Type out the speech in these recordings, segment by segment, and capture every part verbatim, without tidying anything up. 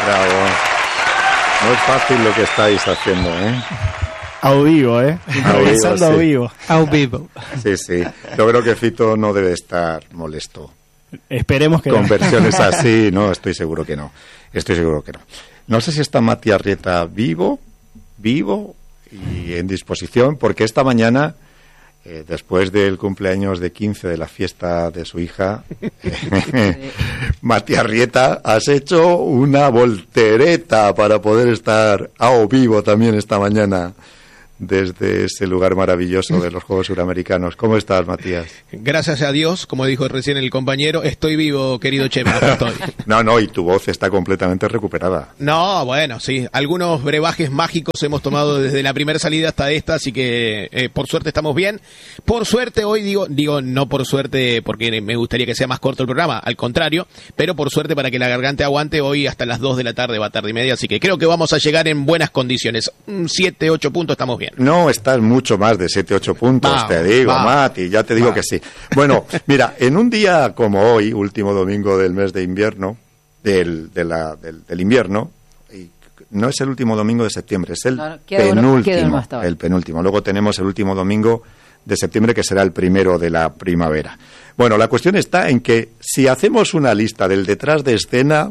Bravo. No es fácil lo que estáis haciendo, ¿eh? A vivo, ¿eh? Improvisando a vivo. A vivo. Sí, sí. Yo creo que Fito no debe estar molesto. Esperemos que Con no. versiones así, no, estoy seguro que no. Estoy seguro que no. No sé si está Mati Arrieta vivo, vivo y en disposición, porque esta mañana, eh, después del cumpleaños de quince de la fiesta de su hija, eh, Mati Arrieta, has hecho una voltereta para poder estar a vivo también esta mañana desde ese lugar maravilloso de los Juegos Suramericanos. ¿Cómo estás, Matías? Gracias a Dios, como dijo recién el compañero, estoy vivo, querido Chema, acá estoy. No, no, y tu voz está completamente recuperada. No, bueno, sí, algunos brebajes mágicos hemos tomado desde la primera salida hasta esta, así que eh, por suerte estamos bien. Por suerte hoy, digo, digo no por suerte porque me gustaría que sea más corto el programa, al contrario, pero por suerte para que la garganta aguante, hoy hasta las dos de la tarde va tarde y media, así que creo que vamos a llegar en buenas condiciones. siete, ocho puntos, estamos bien. No, estás mucho más de siete, ocho puntos, Vamos, te digo, vamos, Mati, ya te digo vamos. que sí. Bueno, mira, en un día como hoy, último domingo del mes de invierno, del, de la, del, del invierno, y no es el último domingo de septiembre, es el No, no, queda uno- penúltimo, queda uno hasta ahora. el penúltimo. Luego tenemos el último domingo de septiembre, que será el primero de la primavera. Bueno, la cuestión está en que si hacemos una lista del detrás de escena,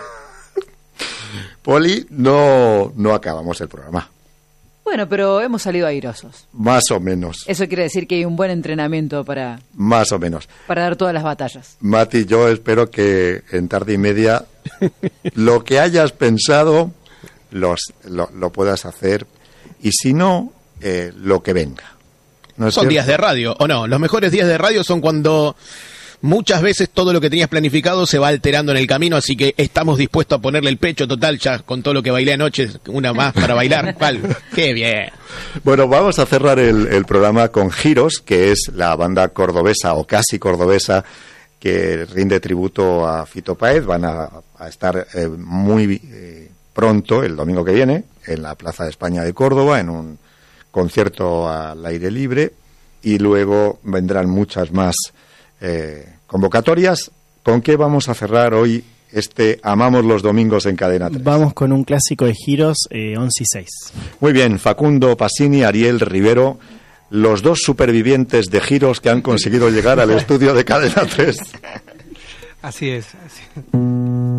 Poli, no, no acabamos el programa. Bueno, pero hemos salido airosos. Más o menos, Eso quiere decir que hay un buen entrenamiento para, más o menos. para dar todas las batallas. Mati, yo espero que en tarde y media lo que hayas pensado los, lo, lo puedas hacer, y si no, eh, lo que venga. ¿No es Son cierto? días de radio, ¿o no? Los mejores días de radio son cuando muchas veces todo lo que tenías planificado se va alterando en el camino, así que estamos dispuestos a ponerle el pecho total, ya con todo lo que bailé anoche, una más para bailar. ¿Cuál? ¡Qué bien! Bueno, vamos a cerrar el, el programa con Giros, que es la banda cordobesa o casi cordobesa que rinde tributo a Fito Páez. Van a, a estar eh, muy eh, pronto, el domingo que viene, en la Plaza de España de Córdoba, en un concierto al aire libre, y luego vendrán muchas más eh, convocatorias. ¿Con qué vamos a cerrar hoy este Amamos los Domingos en Cadena tres? Vamos con un clásico de giros, eh, once y seis. Muy bien, Facundo Pasini, Ariel Rivero, los dos supervivientes de giros que han conseguido llegar al estudio de Cadena tres. Así es. Así.